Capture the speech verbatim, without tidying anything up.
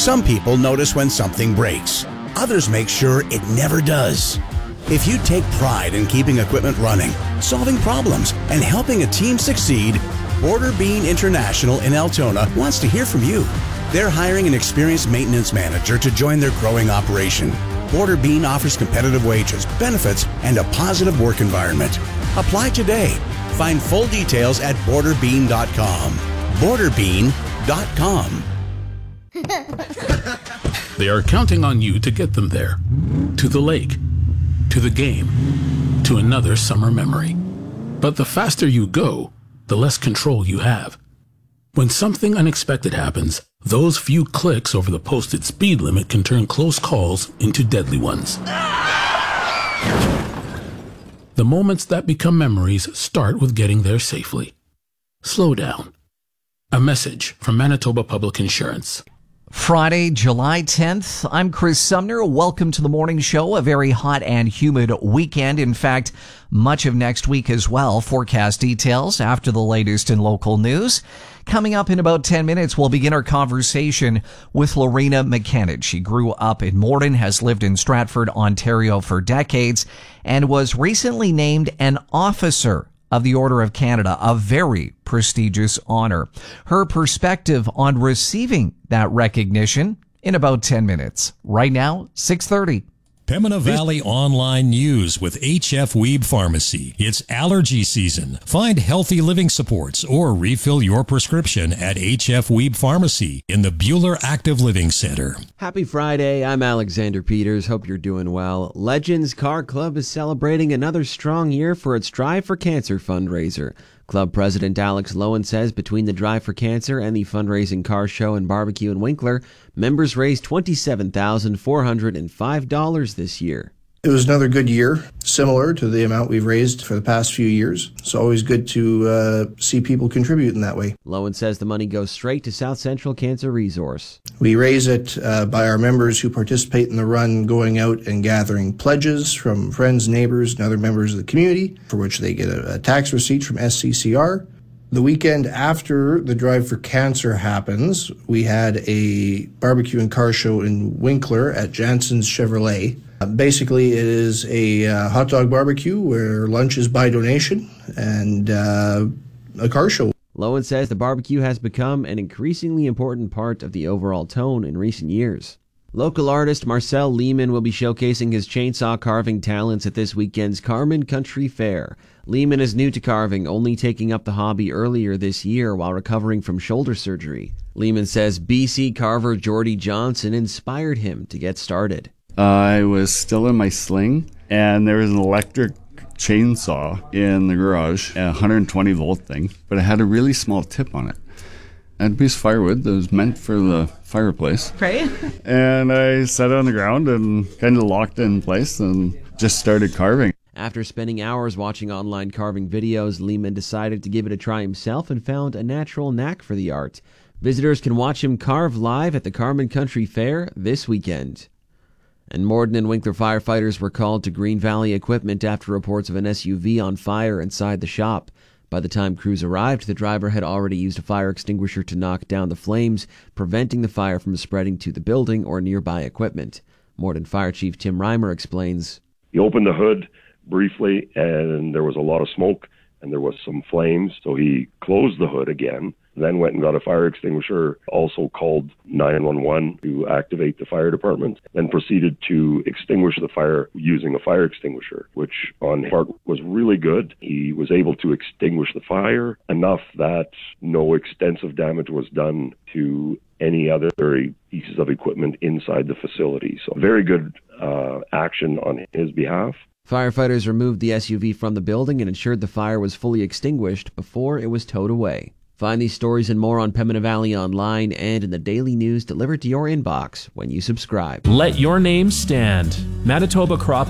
Some people notice when something breaks. Others make sure it never does. If you take pride in keeping equipment running, solving problems, and helping a team succeed, Border Bean International in Altona wants to hear from you. They're hiring an experienced maintenance manager to join their growing operation. Border Bean offers competitive wages, benefits, and a positive work environment. Apply today. Find full details at border bean dot com. border bean dot com. They are counting on you to get them there. To the lake, to the game, to another summer memory. But the faster you go, the less control you have. When something unexpected happens, those few clicks over the posted speed limit can turn close calls into deadly ones. The moments that become memories start with getting there safely. Slow down. A message from Manitoba Public Insurance. Friday, July tenth. I'm Chris Sumner. Welcome to the morning show. A very hot and humid weekend. In fact, much of next week as well. Forecast details after the latest in local news. Coming up in about ten minutes, we'll begin our conversation with Lorena McKenna. She grew up in Morden, has lived in Stratford, Ontario for decades, and was recently named an officer of the Order of Canada, a very prestigious honor. Her perspective on receiving that recognition in about ten minutes. Right now, six thirty. Pembina Valley Online News with H F Weeb Pharmacy. It's allergy season. Find healthy living supports or refill your prescription at H F Weeb Pharmacy in the Bueller Active Living Center. Happy Friday. I'm Alexander Peters. Hope you're doing well. Legends Car Club is celebrating another strong year for its Drive for Cancer fundraiser. Club President Alex Lowen says between the Drive for Cancer and the fundraising car show and barbecue in Winkler, members raised twenty-seven thousand four hundred five dollars this year. It was another good year, similar to the amount we've raised for the past few years. It's always good to uh, see people contribute in that way. Lowen says the money goes straight to South Central Cancer Resource. We raise it uh, by our members who participate in the run going out and gathering pledges from friends, neighbors, and other members of the community, for which they get a, a tax receipt from S C C R. The weekend after the Drive for Cancer happens, we had a barbecue and car show in Winkler at Jansen's Chevrolet. Uh, basically, it is a uh, hot dog barbecue where lunch is by donation and uh, a car show. Lowen says the barbecue has become an increasingly important part of the overall tone in recent years. Local artist Marcel Lehman will be showcasing his chainsaw carving talents at this weekend's Carman Country Fair. Lehman is new to carving, only taking up the hobby earlier this year while recovering from shoulder surgery. Lehman says B C carver Jordy Johnson inspired him to get started. Uh, I was still in my sling, and there was an electric chainsaw in the garage, a one hundred twenty volt thing, but it had a really small tip on it. I had a piece of firewood that was meant for the fireplace. Right. And I set it on the ground and kind of locked it in place and just started carving. After spending hours watching online carving videos, Lehman decided to give it a try himself and found a natural knack for the art. Visitors can watch him carve live at the Carman Country Fair this weekend. And Morden and Winkler firefighters were called to Green Valley Equipment after reports of an S U V on fire inside the shop. By the time crews arrived, the driver had already used a fire extinguisher to knock down the flames, preventing the fire from spreading to the building or nearby equipment. Morden Fire Chief Tim Reimer explains. He opened the hood briefly, and there was a lot of smoke, and there was some flames, so he closed the hood again, then went and got a fire extinguisher, also called nine one one to activate the fire department, then proceeded to extinguish the fire using a fire extinguisher, which on his part was really good. He was able to extinguish the fire enough that no extensive damage was done to any other pieces of equipment inside the facility. So very good uh, action on his behalf. Firefighters removed the S U V from the building and ensured the fire was fully extinguished before it was towed away. Find these stories and more on Pembina Valley Online and in the daily news delivered to your inbox when you subscribe. Let your name stand. Manitoba Crop